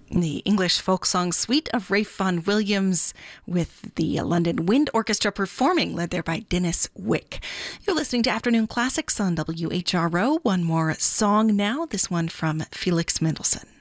The English folk song suite of Ralph Vaughan Williams with the London Wind Orchestra performing, led there by Dennis Wick. You're listening to Afternoon Classics on WHRO. One more song now, this one from Felix Mendelssohn.